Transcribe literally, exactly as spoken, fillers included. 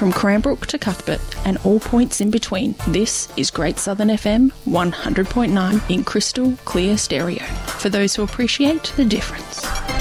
from Cranbrook to Cuthbert and all points in between. This is Great Southern F M one hundred point nine in crystal clear stereo for those who appreciate the difference.